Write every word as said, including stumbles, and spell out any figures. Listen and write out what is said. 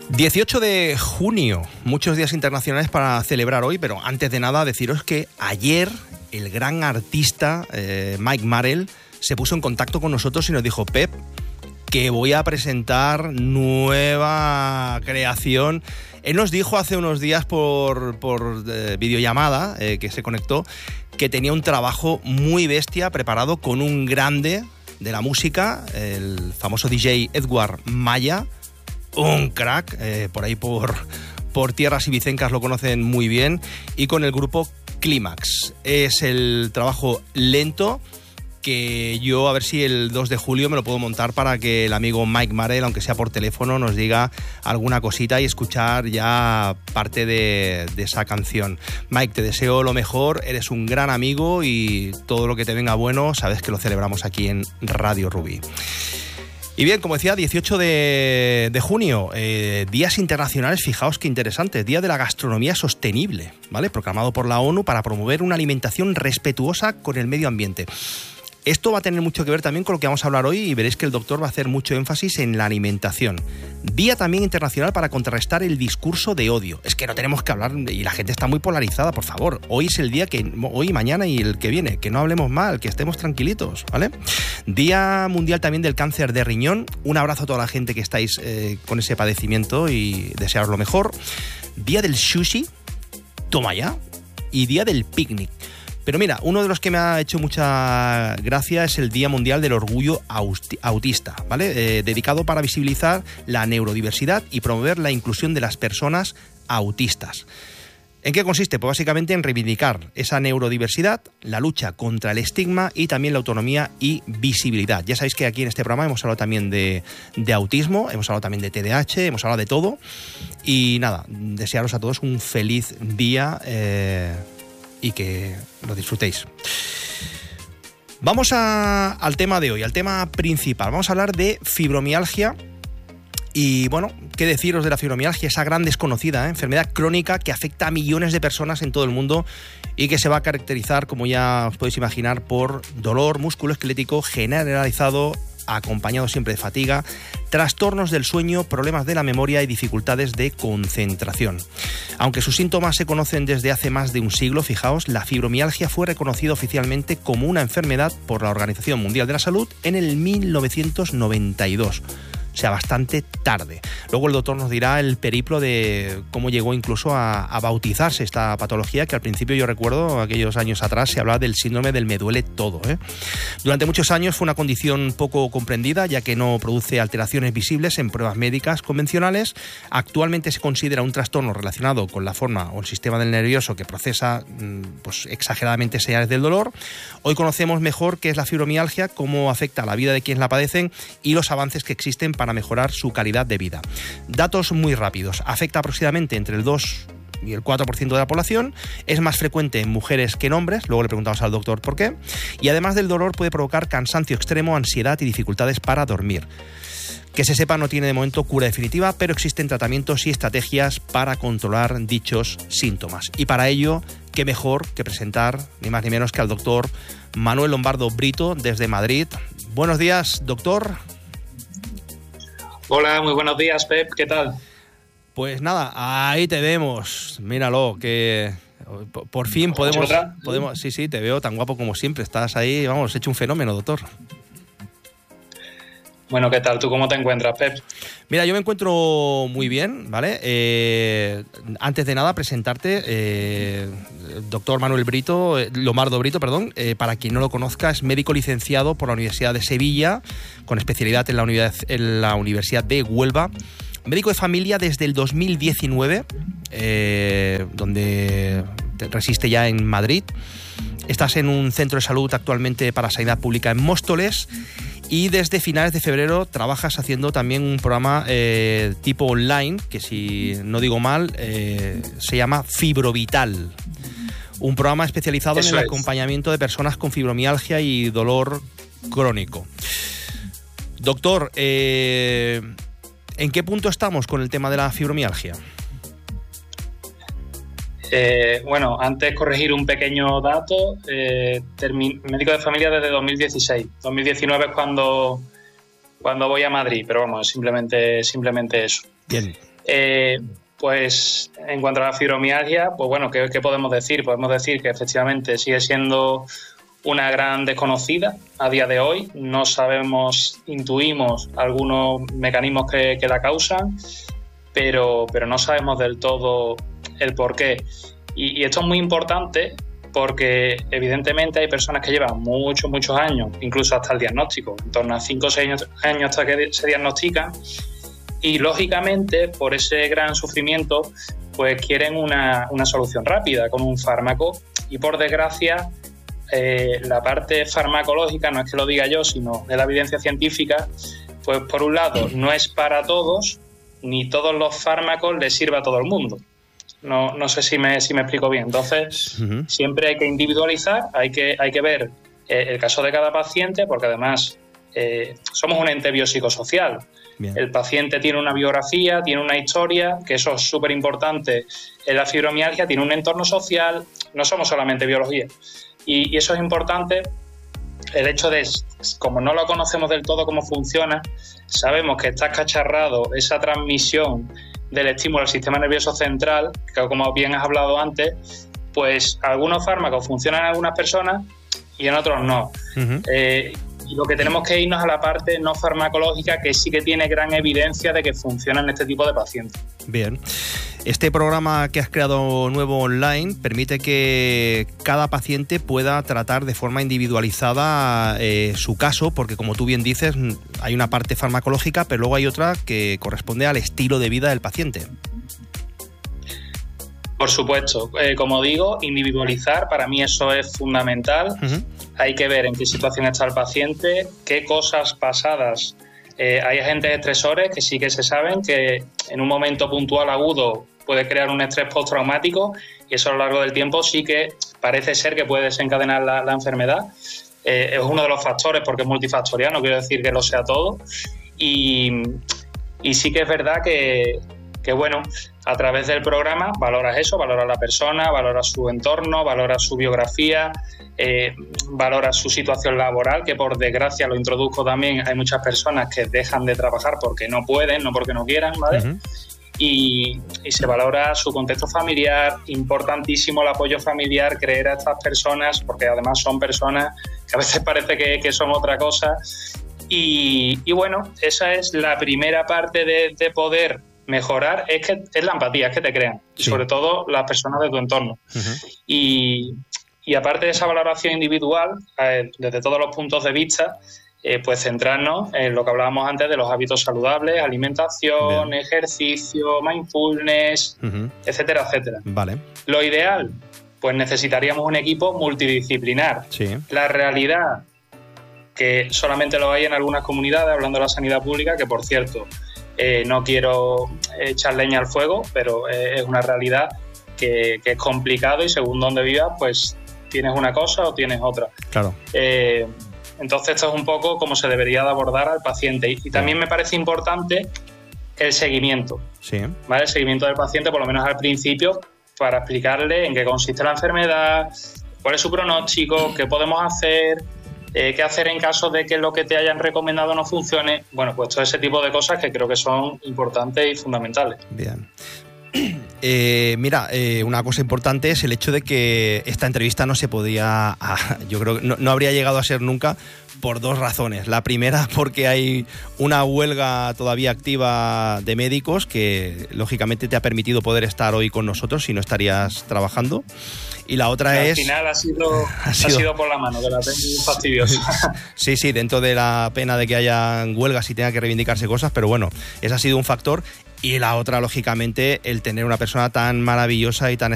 dieciocho de junio, muchos días internacionales para celebrar hoy, pero antes de nada deciros que ayer el gran artista eh, Mike Marell se puso en contacto con nosotros y nos dijo: Pep, que voy a presentar nueva creación. Él nos dijo hace unos días por, por eh, videollamada, eh, que se conectó, que tenía un trabajo muy bestia preparado con un grande de la música, el famoso D J Edward Maya, un crack, eh, por ahí por, por tierras ibicencas lo conocen muy bien, y con el grupo Clímax. Es el trabajo lento que yo a ver si el dos de julio me lo puedo montar para que el amigo Mike Marell, aunque sea por teléfono, nos diga alguna cosita y escuchar ya parte de, de esa canción. Mike, te deseo lo mejor, eres un gran amigo y todo lo que te venga bueno, sabes que lo celebramos aquí en Radio Rubí. Y bien, como decía, dieciocho de, de junio, eh, días internacionales, fijaos qué interesante, Día de la Gastronomía Sostenible, ¿vale? Proclamado por la ONU para promover una alimentación respetuosa con el medio ambiente. Esto va a tener mucho que ver también con lo que vamos a hablar hoy y veréis que el doctor va a hacer mucho énfasis en la alimentación. Día también internacional para contrarrestar el discurso de odio. Es que no tenemos que hablar y la gente está muy polarizada, por favor. Hoy es el día que, hoy, mañana y el que viene, que no hablemos mal, que estemos tranquilitos, ¿vale? Día mundial también del cáncer de riñón. Un abrazo a toda la gente que estáis eh, con ese padecimiento y desearos lo mejor. Día del sushi, toma ya. Y día del picnic. Pero mira, uno de los que me ha hecho mucha gracia es el Día Mundial del Orgullo Autista, ¿vale? Eh, dedicado para visibilizar la neurodiversidad y promover la inclusión de las personas autistas. ¿En qué consiste? Pues básicamente en reivindicar esa neurodiversidad, la lucha contra el estigma y también la autonomía y visibilidad. Ya sabéis que aquí en este programa hemos hablado también de, de autismo, hemos hablado también de T D A H, hemos hablado de todo. Y nada, desearos a todos un feliz día eh, y que lo disfrutéis. Vamos a, al tema de hoy, al tema principal. Vamos a hablar de fibromialgia. Y bueno, ¿qué deciros de la fibromialgia? Esa gran desconocida ¿eh? enfermedad crónica que afecta a millones de personas en todo el mundo y que se va a caracterizar, como ya os podéis imaginar, por dolor musculoesquelético generalizado, acompañado siempre de fatiga, trastornos del sueño, problemas de la memoria y dificultades de concentración. Aunque sus síntomas se conocen desde hace más de un siglo, fijaos, la fibromialgia fue reconocida oficialmente como una enfermedad por la Organización Mundial de la Salud en el mil novecientos noventa y dos. O sea, bastante tarde. Luego el doctor nos dirá el periplo de cómo llegó incluso a, a bautizarse esta patología, que al principio yo recuerdo, aquellos años atrás, se hablaba del síndrome del me duele todo, ¿eh? Durante muchos años fue una condición poco comprendida, ya que no produce alteraciones visibles en pruebas médicas convencionales. Actualmente se considera un trastorno relacionado con la forma o el sistema del nervioso que procesa pues, exageradamente señales del dolor. Hoy conocemos mejor qué es la fibromialgia, cómo afecta a la vida de quienes la padecen y los avances que existen para mejorar su calidad de vida. Datos muy rápidos. Afecta aproximadamente entre el dos y el cuatro por ciento de la población. Es más frecuente en mujeres que en hombres. Luego le preguntamos al doctor por qué. Y además del dolor puede provocar cansancio extremo, ansiedad y dificultades para dormir. Que se sepa, no tiene de momento cura definitiva, pero existen tratamientos y estrategias para controlar dichos síntomas. Y para ello, qué mejor que presentar ni más ni menos que al doctor Manuel Lombardo Brito desde Madrid. Buenos días, doctor. Hola, muy buenos días, Pep, ¿qué tal? Pues nada, ahí te vemos, míralo, que por fin podemos, podemos... Sí, sí, te veo tan guapo como siempre, estás ahí, vamos, hecho un fenómeno, doctor. Bueno, ¿qué tal? ¿Tú cómo te encuentras, Pep? Mira, yo me encuentro muy bien, ¿vale? Eh, antes de nada, presentarte, eh, doctor Manuel Brito, eh, Lombardo Brito, perdón, eh, para quien no lo conozca, es médico licenciado por la Universidad de Sevilla, con especialidad en la, unidad, en la Universidad de Huelva, médico de familia desde el dos mil diecinueve, eh, donde resiste ya en Madrid. Estás en un centro de salud actualmente para sanidad pública en Móstoles. Y desde finales de febrero trabajas haciendo también un programa eh, tipo online, que si no digo mal, eh, se llama Fibrovital. Un programa especializado Eso en el es. acompañamiento de personas con fibromialgia y dolor crónico. Doctor, eh, ¿en qué punto estamos con el tema de la fibromialgia? Eh, bueno, antes corregir un pequeño dato, eh, termi- médico de familia desde dos mil dieciséis. dos mil diecinueve es cuando, cuando voy a Madrid, pero vamos, simplemente, simplemente eso. Bien. Eh, pues en cuanto a la fibromialgia, pues bueno, ¿qué, qué podemos decir? Podemos decir que efectivamente sigue siendo una gran desconocida a día de hoy. No sabemos, intuimos algunos mecanismos que, que la causan, pero, pero no sabemos del todo el porqué. Y, y esto es muy importante porque evidentemente hay personas que llevan muchos, muchos años, incluso hasta el diagnóstico, en torno a cinco o seis años hasta que se diagnostican, y lógicamente por ese gran sufrimiento pues quieren una, una solución rápida con un fármaco, y por desgracia eh, la parte farmacológica, no es que lo diga yo, sino de la evidencia científica, pues por un lado no es para todos, ni todos los fármacos les sirve a todo el mundo. No, no sé si me, si me explico bien. Entonces, uh-huh. siempre hay que individualizar, hay que, hay que ver eh, el caso de cada paciente, porque además eh, somos un ente biopsicosocial. Bien. El paciente tiene una biografía, tiene una historia, que eso es súper importante. En la fibromialgia tiene un entorno social, no somos solamente biología. Y, y eso es importante. El hecho de, como no lo conocemos del todo cómo funciona, sabemos que está escacharrado esa transmisión del estímulo al sistema nervioso central, que como bien has hablado antes, pues algunos fármacos funcionan en algunas personas y en otros no. Uh-huh. Eh, y lo que tenemos que irnos a la parte no farmacológica, que sí que tiene gran evidencia de que funciona en este tipo de pacientes. Bien. Este programa que has creado nuevo online permite que cada paciente pueda tratar de forma individualizada eh, su caso, porque como tú bien dices, hay una parte farmacológica, pero luego hay otra que corresponde al estilo de vida del paciente. Por supuesto. Eh, como digo, individualizar, para mí eso es fundamental. Uh-huh. Hay que ver en qué situación está el paciente, qué cosas pasadas. Eh, hay agentes estresores que sí que se saben que en un momento puntual agudo puede crear un estrés postraumático, y eso a lo largo del tiempo sí que parece ser que puede desencadenar la, la enfermedad. Eh, es uno de los factores, porque es multifactorial, no quiero decir que lo sea todo. Y, y sí que es verdad que, que, bueno, a través del programa valoras eso, valoras la persona, valoras su entorno, valoras su biografía, eh, valoras su situación laboral, que por desgracia, lo introduzco también, hay muchas personas que dejan de trabajar porque no pueden, no porque no quieran, ¿vale? Uh-huh. Y, y se valora su contexto familiar, importantísimo el apoyo familiar, creer a estas personas, porque además son personas que a veces parece que, que son otra cosa. Y, y bueno, esa es la primera parte de, de poder mejorar, es que es la empatía, es que te crean, sí. Sobre todo las personas de tu entorno. Uh-huh. Y, y aparte de esa valoración individual, eh, desde todos los puntos de vista, Eh, pues centrarnos en lo que hablábamos antes de los hábitos saludables, alimentación, Bien. ejercicio, mindfulness, uh-huh. etcétera, etcétera. Vale. Lo ideal, pues necesitaríamos un equipo multidisciplinar. Sí. La realidad, que solamente lo hay en algunas comunidades, hablando de la sanidad pública, que por cierto, eh, no quiero echar leña al fuego, pero eh, es una realidad que, que es complicado, y según donde vivas, pues tienes una cosa o tienes otra. Claro. Eh, Entonces esto es un poco como se debería de abordar al paciente. Y, y también me parece importante el seguimiento, sí. ¿vale? El seguimiento del paciente, por lo menos al principio, para explicarle en qué consiste la enfermedad, cuál es su pronóstico, qué podemos hacer, eh, qué hacer en caso de que lo que te hayan recomendado no funcione. Bueno, pues todo ese tipo de cosas que creo que son importantes y fundamentales. Bien. Eh, mira, eh, una cosa importante es el hecho de que esta entrevista no se podía, ah, yo creo que no, no habría llegado a ser nunca, por dos razones. La primera, porque hay una huelga todavía activa de médicos que lógicamente te ha permitido poder estar hoy con nosotros, si no estarías trabajando. Y la otra al es... Al final ha sido, ha, sido... ha sido por la mano, que la tengo fastidiosa. Sí, sí, dentro de la pena de que hayan huelgas y tenga que reivindicarse cosas, pero bueno, ese ha sido un factor. Y la otra, lógicamente, el tener una persona tan maravillosa y tan